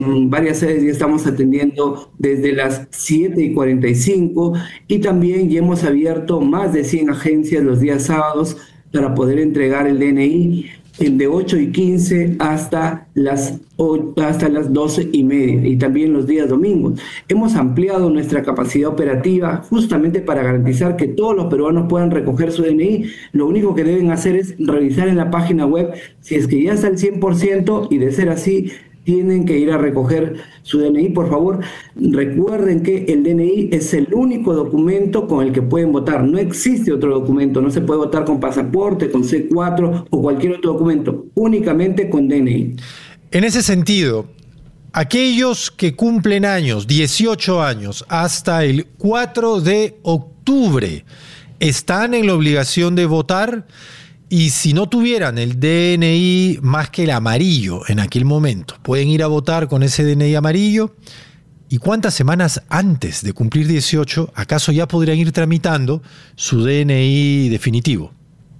varias sedes ya estamos atendiendo desde las 7:45 y también ya hemos abierto más de 100 agencias los días sábados para poder entregar el DNI de 8:15 hasta las 12:30 y también los días domingos. Hemos ampliado nuestra capacidad operativa justamente para garantizar que todos los peruanos puedan recoger su DNI. Lo único que deben hacer es revisar en la página web si es que ya está al 100% y de ser así, tienen que ir a recoger su DNI. Por favor, recuerden que el DNI es el único documento con el que pueden votar. No existe otro documento, no se puede votar con pasaporte, con C4 o cualquier otro documento, únicamente con DNI. En ese sentido, aquellos que cumplen años, 18 años, hasta el 4 de octubre, ¿están en la obligación de votar? Y si no tuvieran el DNI más que el amarillo en aquel momento, ¿pueden ir a votar con ese DNI amarillo? ¿Y cuántas semanas antes de cumplir 18, acaso ya podrían ir tramitando su DNI definitivo?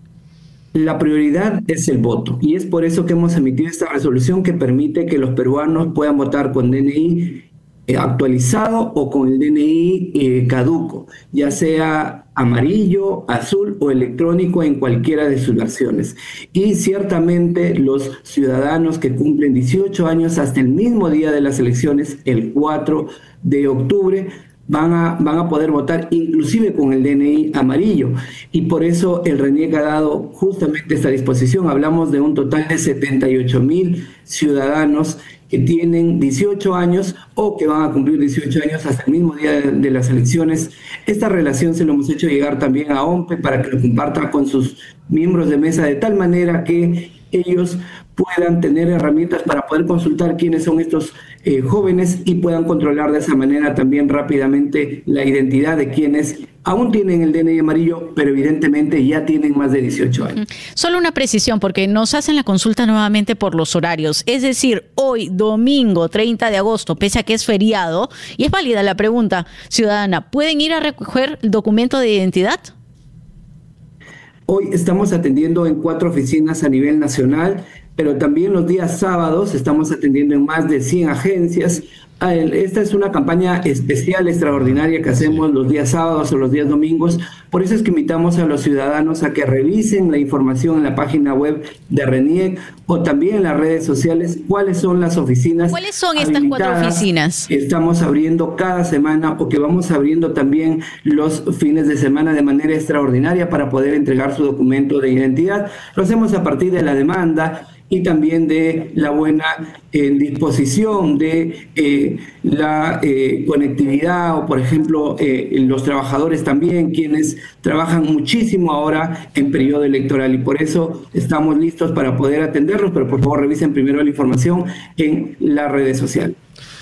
La prioridad es el voto y es por eso que hemos emitido esta resolución que permite que los peruanos puedan votar con DNI actualizado o con el DNI caduco, ya sea amarillo, azul o electrónico en cualquiera de sus versiones. Y ciertamente los ciudadanos que cumplen 18 años hasta el mismo día de las elecciones, el 4 de octubre, van a poder votar inclusive con el DNI amarillo. Y por eso el RENIEC ha dado justamente esta disposición. Hablamos de un total de 78,000 ciudadanos que tienen 18 años o que van a cumplir 18 años hasta el mismo día de las elecciones. Esta relación se lo hemos hecho llegar también a OMPE para que lo compartan con sus miembros de mesa de tal manera que ellos puedan tener herramientas para poder consultar quiénes son estos jóvenes y puedan controlar de esa manera también rápidamente la identidad de quienes aún tienen el DNI amarillo, pero evidentemente ya tienen más de 18 años. Solo una precisión, porque nos hacen la consulta nuevamente por los horarios. Es decir, hoy, domingo 30 de agosto, pese a que es feriado, y es válida la pregunta ciudadana, ¿pueden ir a recoger el documento de identidad? Hoy estamos atendiendo en 4 oficinas a nivel nacional, pero también los días sábados estamos atendiendo en más de 100 agencias. Esta es una campaña especial, extraordinaria que hacemos los días sábados o los días domingos. Por eso es que invitamos a los ciudadanos a que revisen la información en la página web de RENIEC o también en las redes sociales cuáles son las oficinas. ¿Cuáles son estas 4 oficinas? Estamos abriendo cada semana o que vamos abriendo también los fines de semana de manera extraordinaria para poder entregar su documento de identidad. Lo hacemos a partir de la demanda y también de la buena disposición de la conectividad o, por ejemplo, los trabajadores también, quienes trabajan muchísimo ahora en periodo electoral y por eso estamos listos para poder atenderlos, pero por favor revisen primero la información en las redes sociales.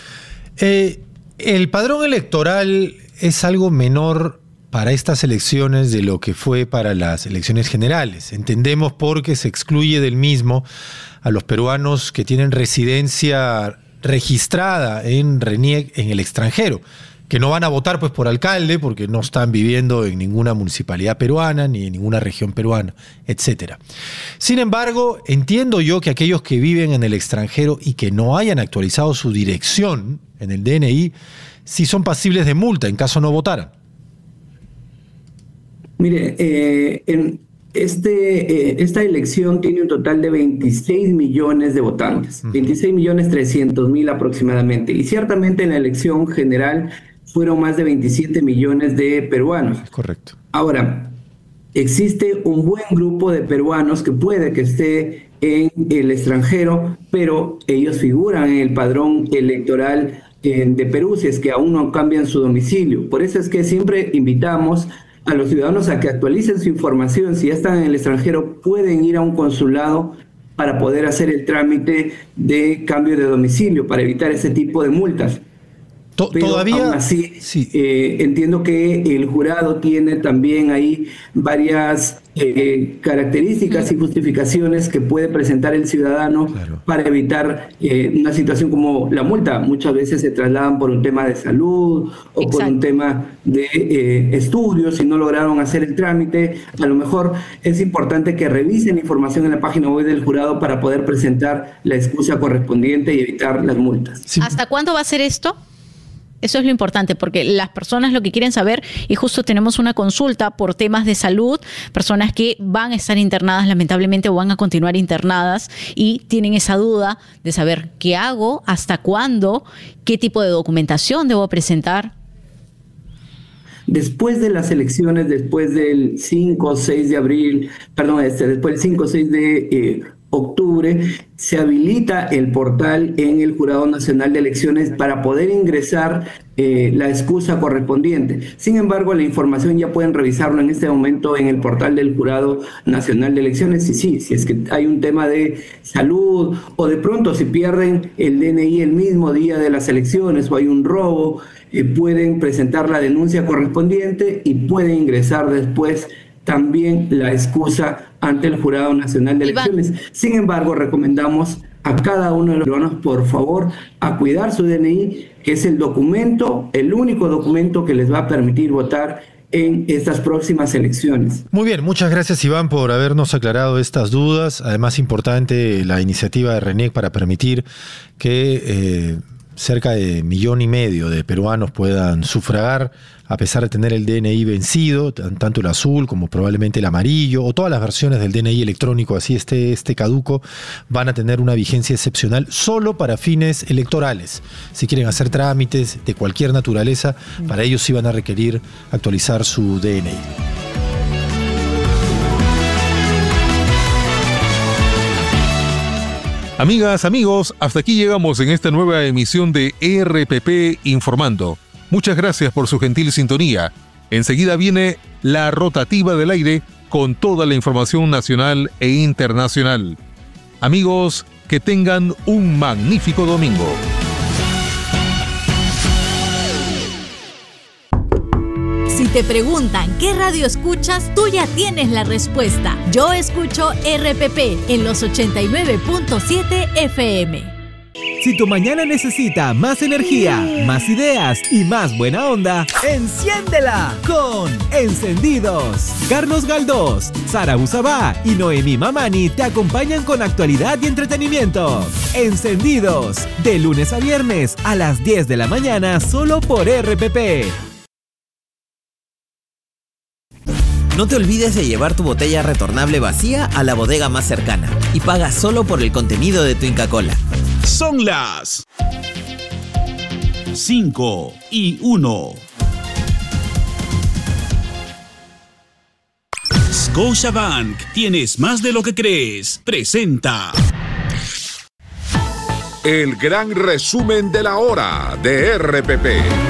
El padrón electoral es algo menor para estas elecciones de lo que fue para las elecciones generales. Entendemos porque se excluye del mismo a los peruanos que tienen residencia registrada en RENIEC en el extranjero, que no van a votar pues por alcalde porque no están viviendo en ninguna municipalidad peruana ni en ninguna región peruana, etc. Sin embargo, entiendo yo que aquellos que viven en el extranjero y que no hayan actualizado su dirección en el DNI, sí son pasibles de multa en caso no votaran. Mire, esta elección tiene un total de 26 millones de votantes, 26.300.000 aproximadamente, y ciertamente en la elección general fueron más de 27 millones de peruanos. Correcto. Ahora, existe un buen grupo de peruanos que puede que esté en el extranjero, pero ellos figuran en el padrón electoral de Perú si es que aún no cambian su domicilio. Por eso es que siempre invitamos a los ciudadanos a que actualicen su información. Si ya están en el extranjero, pueden ir a un consulado para poder hacer el trámite de cambio de domicilio, para evitar ese tipo de multas. Pero todavía aún así, sí. Entiendo que el jurado tiene también ahí varias características y justificaciones que puede presentar el ciudadano para evitar una situación como la multa. Muchas veces se trasladan por un tema de salud o por un tema de estudios, si no lograron hacer el trámite. A lo mejor es importante que revisen la información en la página web del jurado para poder presentar la excusa correspondiente y evitar las multas. Sí. ¿Hasta cuándo va a ser esto? Eso es lo importante, porque las personas lo que quieren saber, y justo tenemos una consulta por temas de salud, personas que van a estar internadas lamentablemente o van a continuar internadas y tienen esa duda de saber qué hago, hasta cuándo, qué tipo de documentación debo presentar. Después de las elecciones, después del 5 o 6 de abril, después del 5 o 6 de octubre, se habilita el portal en el Jurado Nacional de Elecciones para poder ingresar la excusa correspondiente. Sin embargo, la información ya pueden revisarlo en este momento en el portal del Jurado Nacional de Elecciones. Y sí, si es que hay un tema de salud o de pronto si pierden el DNI el mismo día de las elecciones o hay un robo, pueden presentar la denuncia correspondiente y pueden ingresar después también la excusa ante el Jurado Nacional de Elecciones. Sin embargo, recomendamos a cada uno de los peruanos, por favor, a cuidar su DNI, que es el documento, el único documento que les va a permitir votar en estas próximas elecciones. Muy bien, muchas gracias, Iván, por habernos aclarado estas dudas. Además, importante la iniciativa de RENIEC para permitir que cerca de 1,5 millones de peruanos puedan sufragar a pesar de tener el DNI vencido, tanto el azul como probablemente el amarillo, o todas las versiones del DNI electrónico, así este caduco, van a tener una vigencia excepcional solo para fines electorales. Si quieren hacer trámites de cualquier naturaleza, para ellos sí van a requerir actualizar su DNI. Amigas, amigos, hasta aquí llegamos en esta nueva emisión de RPP Informando. Muchas gracias por su gentil sintonía. Enseguida viene la rotativa del aire con toda la información nacional e internacional. Amigos, que tengan un magnífico domingo. Si te preguntan qué radio escuchas, tú ya tienes la respuesta. Yo escucho RPP en los 89.7 FM. Si tu mañana necesita más energía, más ideas y más buena onda, ¡enciéndela con Encendidos! Carlos Galdós, Sara Usabá y Noemí Mamani te acompañan con actualidad y entretenimiento. Encendidos, de lunes a viernes a las 10 de la mañana solo por RPP. No te olvides de llevar tu botella retornable vacía a la bodega más cercana y paga solo por el contenido de tu Inca Kola. Son las 5:01. Scotiabank, tienes más de lo que crees. Presenta el gran resumen de la hora de RPP.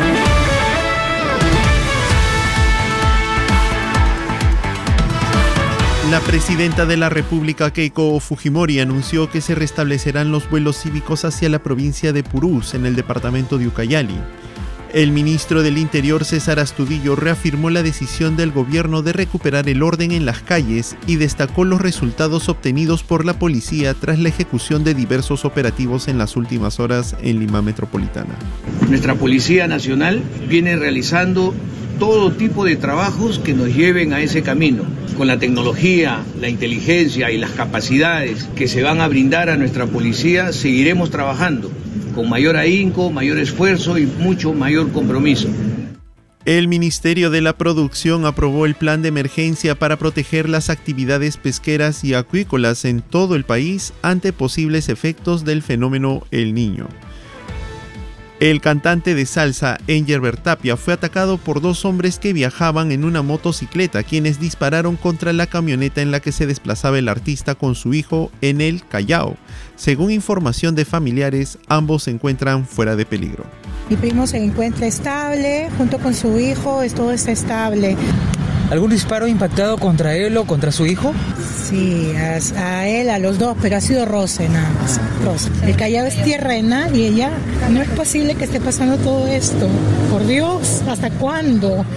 La presidenta de la República, Keiko Fujimori, anunció que se restablecerán los vuelos cívicos hacia la provincia de Purús, en el departamento de Ucayali. El ministro del Interior, César Astudillo, reafirmó la decisión del gobierno de recuperar el orden en las calles y destacó los resultados obtenidos por la policía tras la ejecución de diversos operativos en las últimas horas en Lima Metropolitana. Nuestra Policía Nacional viene realizando todo tipo de trabajos que nos lleven a ese camino. Con la tecnología, la inteligencia y las capacidades que se van a brindar a nuestra policía, seguiremos trabajando con mayor ahínco, mayor esfuerzo y mucho mayor compromiso. El Ministerio de la Producción aprobó el plan de emergencia para proteger las actividades pesqueras y acuícolas en todo el país ante posibles efectos del fenómeno El Niño. El cantante de salsa Engelbert Tapia fue atacado por 2 hombres que viajaban en una motocicleta, quienes dispararon contra la camioneta en la que se desplazaba el artista con su hijo en el Callao. Según información de familiares, ambos se encuentran fuera de peligro. Mi primo se encuentra estable, junto con su hijo, todo está estable. ¿Algún disparo impactado contra él o contra su hijo? Sí, a él, a los dos, pero ha sido roce nada más. Roce. El Callao es tierra de nadie ya. No es posible que esté pasando todo esto. Por Dios, ¿hasta cuándo?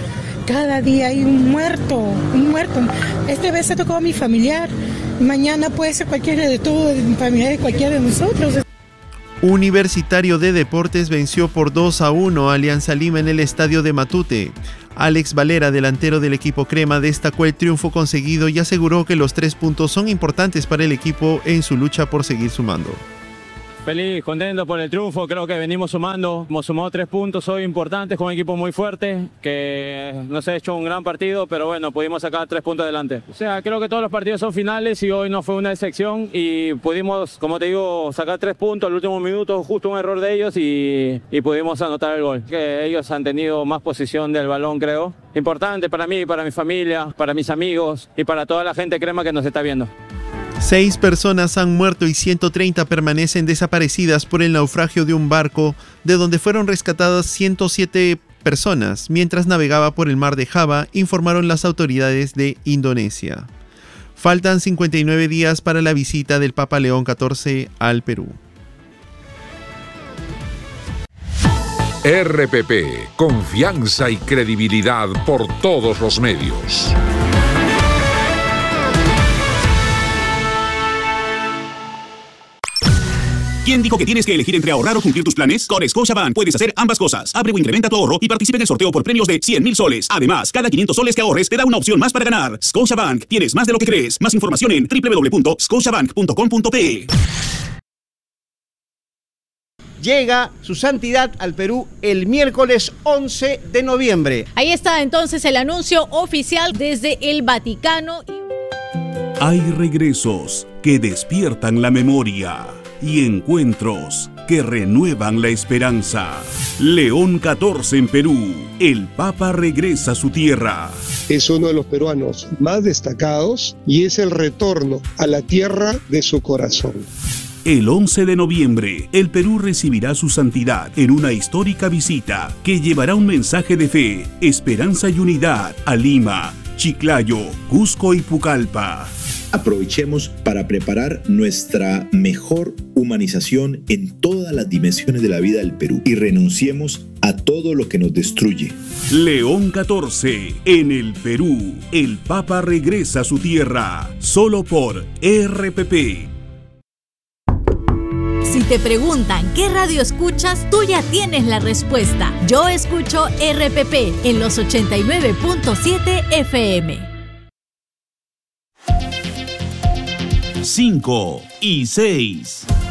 Cada día hay un muerto, un muerto. Esta vez ha tocado a mi familiar, mañana puede ser cualquiera de todos, familiar de cualquiera de nosotros. Universitario de Deportes venció por 2-1 a Alianza Lima en el estadio de Matute. Alex Valera, delantero del equipo crema, destacó el triunfo conseguido y aseguró que los 3 puntos son importantes para el equipo en su lucha por seguir sumando. Feliz, contento por el triunfo, creo que venimos sumando, hemos sumado 3 puntos hoy importantes con un equipo muy fuerte, que nos ha hecho un gran partido, pero bueno, pudimos sacar 3 puntos adelante. O sea, creo que todos los partidos son finales y hoy no fue una excepción y pudimos, como te digo, sacar 3 puntos al último minuto, justo un error de ellos y pudimos anotar el gol. Que ellos han tenido más posición del balón, creo. Importante para mí, para mi familia, para mis amigos y para toda la gente crema que nos está viendo. 6 personas han muerto y 130 permanecen desaparecidas por el naufragio de un barco, de donde fueron rescatadas 107 personas mientras navegaba por el mar de Java, informaron las autoridades de Indonesia. Faltan 59 días para la visita del Papa León XIV al Perú. RPP, confianza y credibilidad por todos los medios. ¿Quién dijo que tienes que elegir entre ahorrar o cumplir tus planes? Con Scotiabank puedes hacer ambas cosas. Abre o incrementa tu ahorro y participa en el sorteo por premios de 100,000 soles. Además, cada 500 soles que ahorres te da una opción más para ganar. Scotiabank, tienes más de lo que crees. Más información en www.scotiabank.com.pe. Llega su santidad al Perú el miércoles 11 de noviembre. Ahí está entonces el anuncio oficial desde el Vaticano. Hay regresos que despiertan la memoria y encuentros que renuevan la esperanza. León XIV en Perú. El Papa regresa a su tierra. Es uno de los peruanos más destacados y es el retorno a la tierra de su corazón. El 11 de noviembre, el Perú recibirá su santidad en una histórica visita que llevará un mensaje de fe, esperanza y unidad a Lima, Chiclayo, Cusco y Pucallpa. Aprovechemos para preparar nuestra mejor humanización en todas las dimensiones de la vida del Perú y renunciemos a todo lo que nos destruye. León XIV en el Perú. El Papa regresa a su tierra, solo por RPP. Si te preguntan qué radio escuchas, tú ya tienes la respuesta. Yo escucho RPP en los 89.7 FM. 5 y 6.